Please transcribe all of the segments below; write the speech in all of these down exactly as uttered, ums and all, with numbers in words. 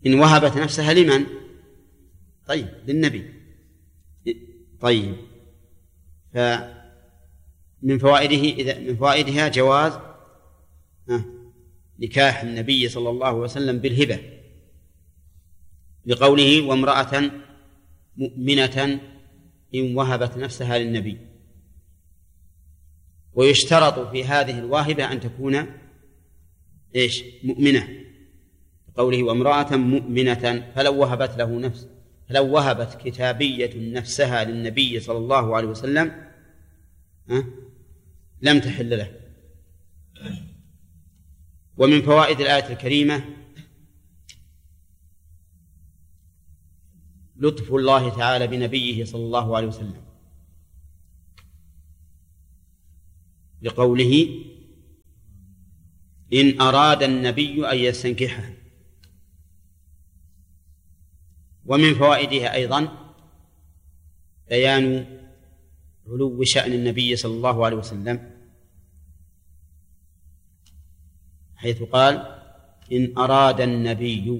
إن وهبت نفسها لمن؟ طيب للنبي. طيب، فمن فوائده إذا من فوائدها جواز نكاح النبي صلى الله عليه وسلم بالهبة، لقوله وامرأة مؤمنة إن وهبت نفسها للنبي. ويشترط في هذه الواهبة أن تكون إيش؟ مؤمنة، قوله وامرأة مؤمنة، فلو وهبت له نفس فلو وهبت كتابية نفسها للنبي صلى الله عليه وسلم أه؟ لم تحل له. ومن فوائد الآية الكريمة لطف الله تعالى بنبيه صلى الله عليه وسلم، لقوله إن أراد النبي أن يستنكحها. ومن فوائدها أيضا بيان علو شأن النبي صلى الله عليه وسلم، حيث قال إن أراد النبي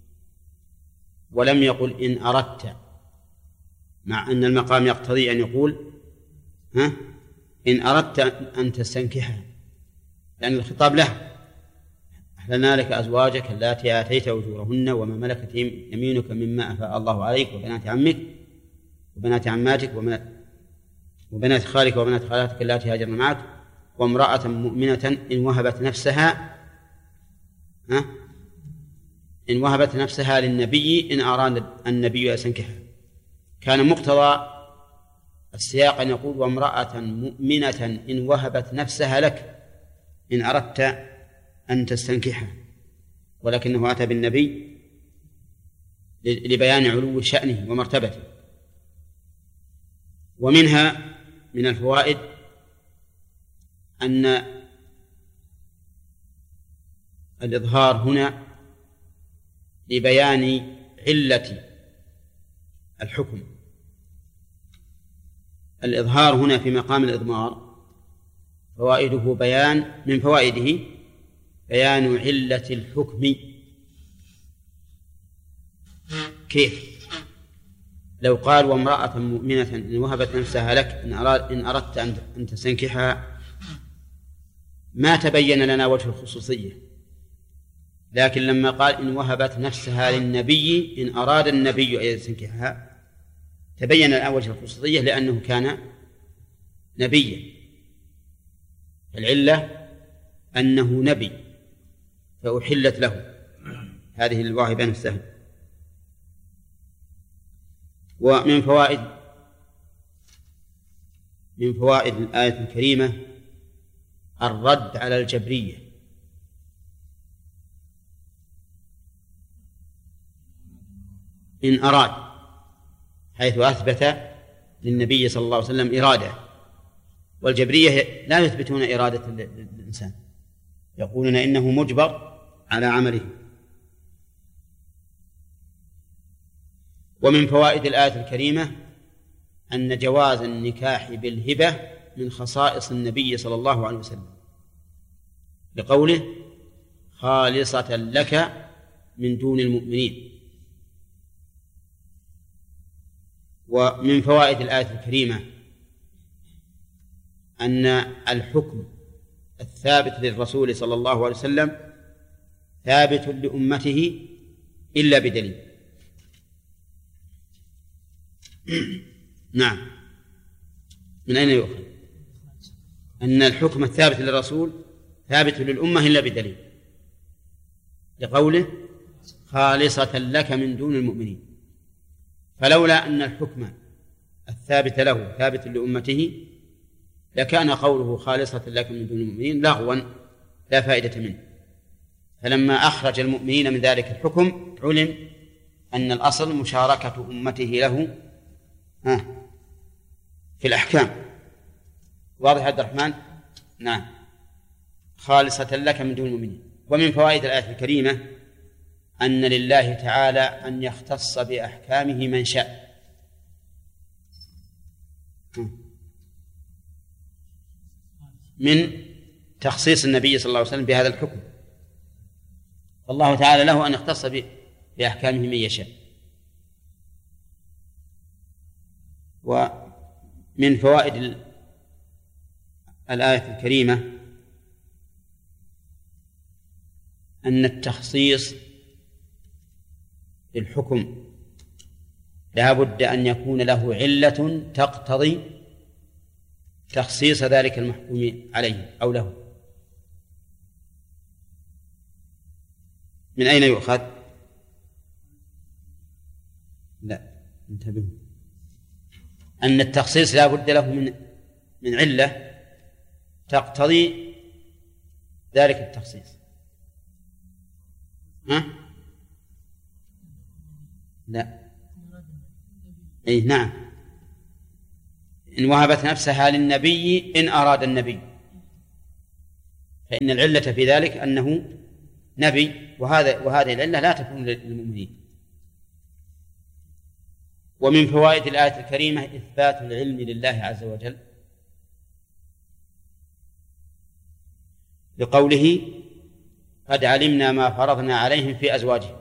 ولم يقل إن أردت، مع أن المقام يقتضي أن يقول ها إن أردت أن تستنكحها، لأن الخطاب له. أحللنا لك أزواجك اللاتي آتيت أجورهن وما ملكت يمينك مما أفاء الله عليك وبنات عمك وبنات عماتك وبنات خالك وبنات خالاتك اللاتي هاجرن معك وامرأة مؤمنة إن وهبت نفسها ها إن وهبت نفسها للنبي إن أراد النبي يستنكحها. كان مقتضى السياق أن يقول وامرأة مؤمنة إن وهبت نفسها لك إن أردت أن تستنكحها، ولكنه أتى بالنبي لبيان علو شأنه ومرتبته. ومنها من الفوائد أن الإظهار هنا لبيان علة الحكم. الإظهار هنا في مقام الإضمار فوائده بيان من فوائده بيان علة الحكم. كيف؟ لو قال وامرأة مؤمنة إن وهبت نفسها لك إن, أراد إن أردت أن تستنكحها ما تبين لنا وجه الخصوصية، لكن لما قال إن وهبت نفسها للنبي إن أراد النبي أن يستنكحها تبين لنا وجه الخصوصية لأنه كان نبيا. العلة أنه نبي فأحلت له هذه الواهبة نفسها. ومن فوائد من فوائد الآية الكريمة الرد على الجبرية، إن أراد، حيث أثبت للنبي صلى الله عليه وسلم إرادة، والجبرية لا يثبتون إرادة الإنسان، يقولون إنه مجبر على عمله. ومن فوائد الآية الكريمة أن جواز النكاح بالهبة من خصائص النبي صلى الله عليه وسلم، لقوله خالصة لك من دون المؤمنين. ومن فوائد الآية الكريمة أن الحكم الثابت للرسول صلى الله عليه وسلم ثابت لأمته إلا بدليل. نعم، من أين يؤخذ أن الحكم الثابت للرسول ثابت للأمة إلا بدليل؟ لقوله خالصة لك من دون المؤمنين. فلولا أن الحكم الثابت له ثابت لأمته لكان قوله خالصة لك من دون المؤمنين لغوا لا فائدة منه. فلما أخرج المؤمنين من ذلك الحكم علم أن الأصل مشاركة أمته له في الأحكام. واضح عبد الرحمن؟ نعم، خالصة لك من دون المؤمنين. ومن فوائد الآية الكريمة أن لله تعالى أن يختص بأحكامه من شاء. من تخصيص النبي صلى الله عليه وسلم بهذا الحكم، الله تعالى له أن يختص بأحكامه من يشاء. ومن فوائد الآية الكريمة أن التخصيص للحكم لا بد أن يكون له علة تقتضي تخصيص ذلك المحكوم عليه أو له. من أين يؤخذ؟ لا انتبهوا، أن التخصيص لا بد له من من علة تقتضي ذلك التخصيص. ها؟ لا. أي نعم، إن وهبت نفسها للنبي إن أراد النبي، فإن العلة في ذلك أنه نبي، وهذا وهذه العلة لا تكون للمؤمنين. ومن فوائد الآية الكريمة إثبات العلم لله عز وجل لقوله قد علمنا ما فرضنا عليهم في أزواجهم.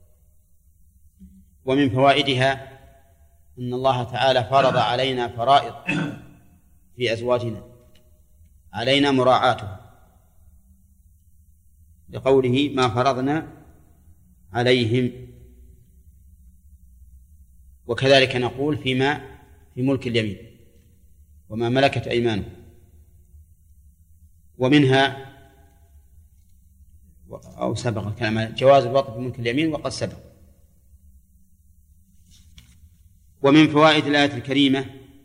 ومن فوائدها أن الله تعالى فرض علينا فرائض في أزواجنا علينا مراعاتها لقوله ما فرضنا عليهم. وكذلك نقول فيما في ملك اليمين وما ملكت أيمانه. ومنها أو سبق الكلام جواز الوطء في ملك اليمين وقد سبق. ومن فوائد الآية الكريمة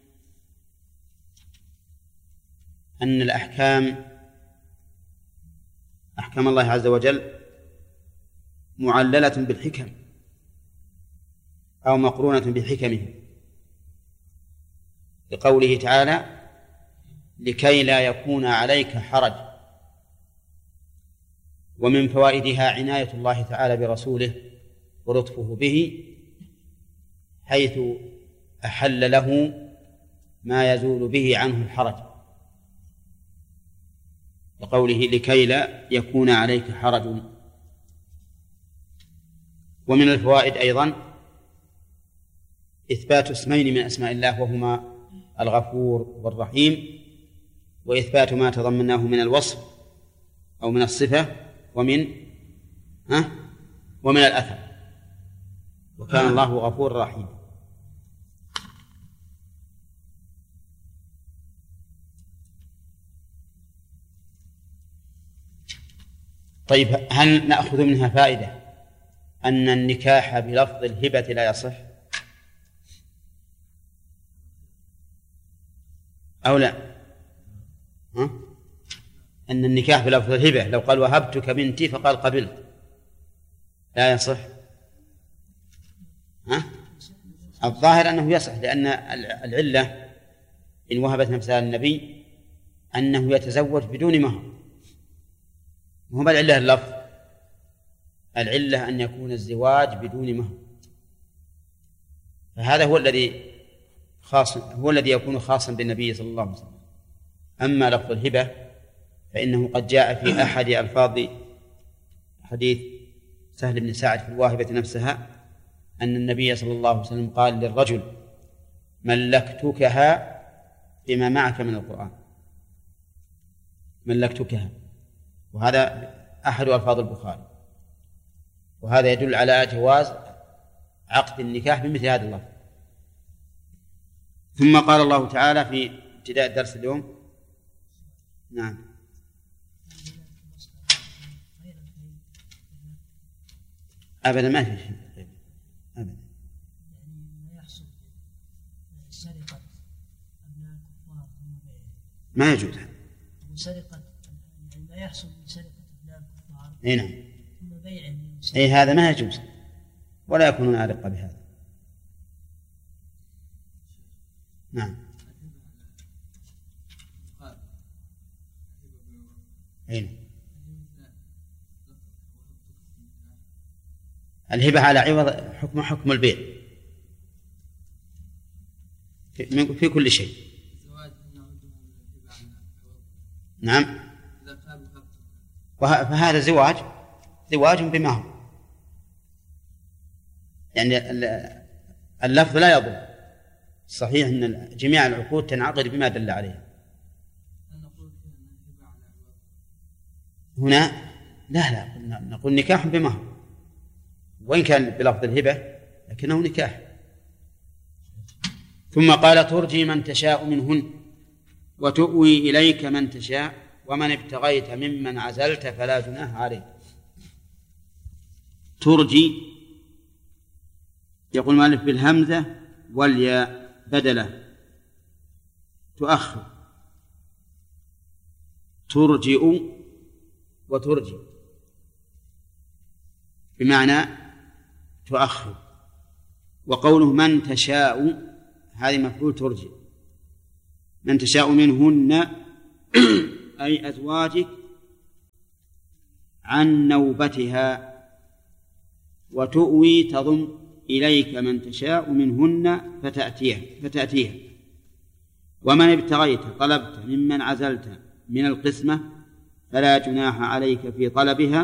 أن الأحكام أحكام الله عز وجل معللة بالحكم أو مقرونة بحكمه لقوله تعالى لكي لا يكون عليك حرج. ومن فوائدها عناية الله تعالى برسوله ولطفه به حيث أحل له ما يزول به عنه الحرج لقوله لكي لا يكون عليك حرج. ومن الفوائد أيضا إثبات اسمين من أسماء الله وهما الغفور والرحيم، وإثبات ما تضمناه من الوصف أو من الصفة ومن ها ومن الأثر، وكان الله غفور رحيم. طيب، هل نأخذ منها فائدة أن النكاح بلفظ الهبة لا يصح أو لا؟ ها؟ أن النكاح بلفظ الهبة لو قال وهبتك بنتي فقال قبلت لا يصح. ها؟ الظاهر أنه يصح، لأن العلة إن وهبت نفسها للنبي أنه يتزوج بدون مهر. وما العلة اللفظ؟ العلة أن يكون الزواج بدون مهر، فهذا هو الذي خاص هو الذي يكون خاصا بالنبي صلى الله عليه وسلم. أما لفظ الهبة فإنه قد جاء في أحد ألفاظ حديث سهل بن سعد في الواهبة نفسها أن النبي صلى الله عليه وسلم قال للرجل ملكتكها بما معك من القرآن، ملكتكها، وهذا أحد ألفاظ البخاري، وهذا يدل على جواز عقد النكاح بمثل هذا اللفظ. ثم قال الله تعالى في ابتداء الدرس اليوم نعم أبدا ما في شيء أبدا ما يجوز سرقة يعني ما يحصل من سرقة أبناء الكفار. أي نعم. ثم بيع. أي هذا ما يجوز ولا يكونون أرقى بهذا. نعم. أي نعم. الهبة على عوض حكم حكم البيع في, في كل شيء. نعم. فهذا زواج زواج بمهر يعني اللفظ لا يضر. صحيح أن جميع العقود تنعقد بما دل عليه. هنا لا لا نقول نكاح بمهر، وإن كان بلفظ الهبة لكنه نكاح. ثم قال ترجي من تشاء منهن وتؤوي إليك من تشاء ومن ابتغيت ممن عزلت فلا جناح عليك. ترجي يقول مالك بالهمزة والياء بدله تؤخر، ترجئ وترجي بمعنى تؤخر. وقوله من تشاء هذه مفعول ترجي، من تشاء منهن أي أزواجك عن نوبتها، وتؤوي تضم إليك من تشاء منهن فتأتيها فتأتيها. ومن ابتغيت طلبت ممن عزلت من القسمة فلا جناح عليك في طلبها